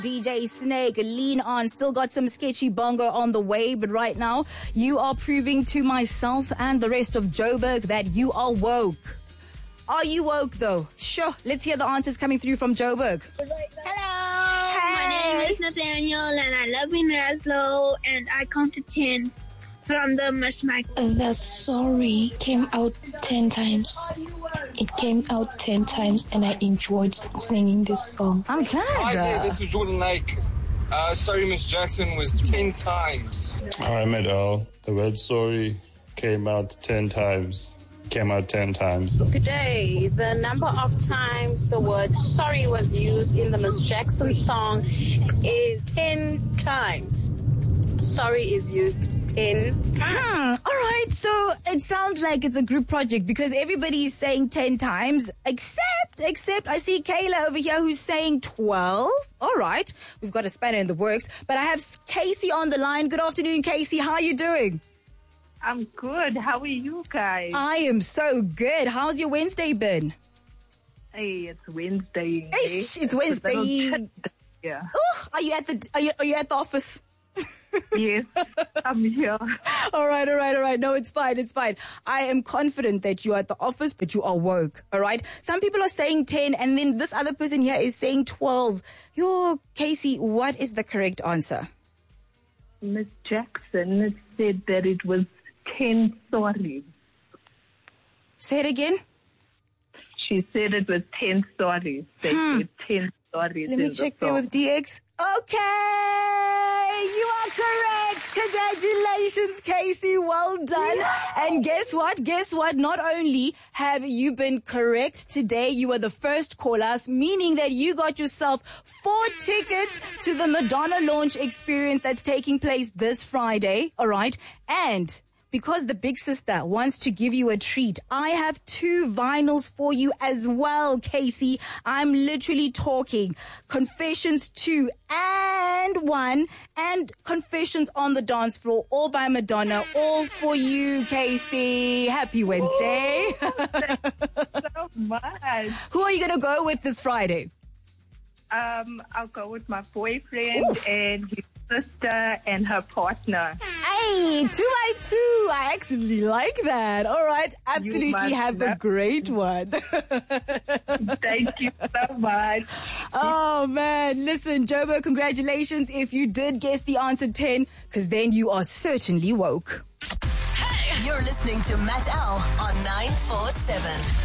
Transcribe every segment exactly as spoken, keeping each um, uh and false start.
D J Snake, lean on. Still got some sketchy bongo on the way, but right now you are proving to myself and the rest of Joburg that you are woke. Are you woke though? Sure. Let's hear the answers coming through from Joburg. Hello. Hey. My name is Nathaniel and I live in Raslo and I counted ten from the Mishmack. The sorry came out ten times. It came out ten times and I enjoyed singing this song. I'm glad. Hi there, this is Jordan Lake. Uh, sorry, Miss Jackson was ten times. Hi, I'm Al. The word sorry came out ten times. Came out ten times. Good day. The number of times the word sorry was used in the Miss Jackson song is ten times. Sorry is used ten times. Hmm. All right. So it sounds like it's a group project because everybody is saying ten times, except, except I see Kayla over here who's saying twelve. All right. We've got a spanner in the works, but I have Casey on the line. Good afternoon, Casey. How are you doing? I'm good. How are you guys? I am so good. How's your Wednesday been? Hey, it's Wednesday. Hey, it's, it's Wednesday. Yeah. Oh, are you at the are you, are you at the office? Yes, I'm here. All right, all right, all right. No, it's fine, it's fine. I am confident that you are at the office, but you are woke. All right. Some people are saying ten, and then this other person here is saying twelve. Yo, Casey, what is the correct answer? Miss Jackson said that it was ten stories. Say it again. She said it was ten stories. They Hmm. said ten stories. Let me in check the there song. with D X. Okay, you are correct. Congratulations, Casey. Well done. And guess what? Guess what? Not only have you been correct today, you are the first callers, meaning that you got yourself four tickets to the Madonna launch experience that's taking place this Friday. All right. And because the big sister wants to give you a treat, I have two vinyls for you as well, Casey. I'm literally talking Confessions two and one and Confessions on the Dance Floor, all by Madonna, all for you, Casey. Happy Wednesday. Oh, thank you so much. Who are you going to go with this Friday? Um, I'll go with my boyfriend Oof. and his sister and her partner. Hey, two by two. I actually like that. All right. Absolutely must have a love- great one. Thank you so much. Oh, man. Listen, Jobo, congratulations if you did guess the answer ten, because then you are certainly woke. Hey! You're listening to Matt L on nine four seven.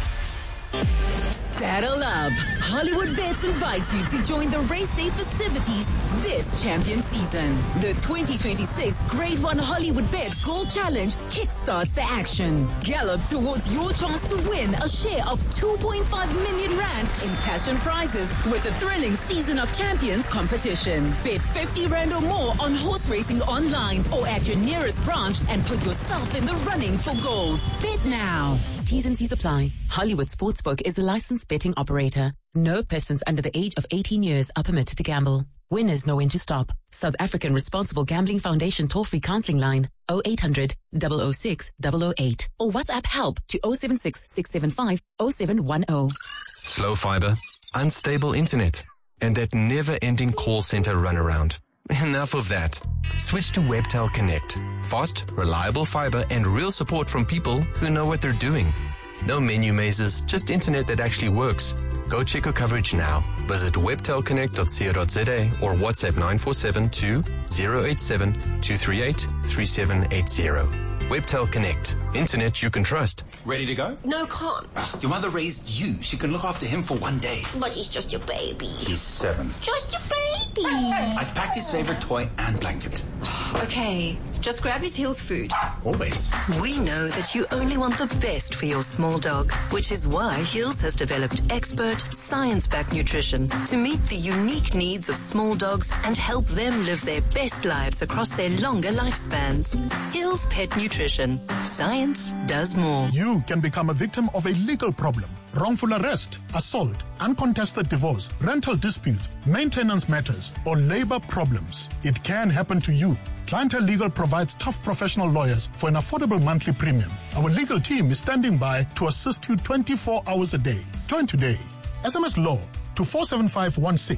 Saddle up. Hollywood Bets invites you to join the race day festivities this champion season. The twenty twenty-six Grade one Hollywood Bets Gold Challenge kickstarts the action. Gallop towards your chance to win a share of two point five million rand in cash and prizes with the thrilling Season of Champions competition. Bet fifty rand or more on horse racing online or at your nearest branch and put yourself in the running for gold. Bet now. T's and C's apply. Hollywood Sportsbook is a licensed betting operator. No persons under the age of eighteen years are permitted to gamble. Winners know when to stop. South African Responsible Gambling Foundation toll-free counseling line oh eight hundred, double oh six, double oh eight or WhatsApp help to oh seven six, six seven five, oh seven one oh. Slow fiber, unstable internet, and that never-ending call center runaround. Enough of that. Switch to Webtel Connect. Fast, reliable fiber, and real support from people who know what they're doing. No menu mazes, just internet that actually works. Go check your coverage now. Visit webtel connect dot co dot za or WhatsApp nine four seven two, zero eight seven, two three eight, three seven eight zero. Webtel Connect. Internet you can trust. Ready to go? No, can't. Your mother raised you. She can look after him for one day. But he's just your baby. He's seven. Just your baby. I've packed his favorite toy and blanket. Okay, just grab his Hills food. Always. We know that you only want the best for your small dog, which is why Hills has developed expert, science-backed nutrition to meet the unique needs of small dogs and help them live their best lives across their longer lifespans. Hills Pet Nutrition. Science does more. You can become a victim of a legal problem. Wrongful arrest, assault, uncontested divorce, rental dispute, maintenance matters, or labor problems. It can happen to you. Clientele Legal provides tough professional lawyers for an affordable monthly premium. Our legal team is standing by to assist you twenty-four hours a day. Join today. S M S LAW to four seven five one six.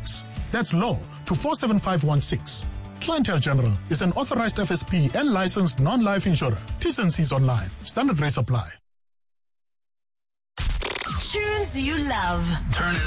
That's law to four seven five one six. Clientele General is an authorized F S P and licensed non-life insurer. T's and C's online. Standard rates apply. Tunes you love. Turn it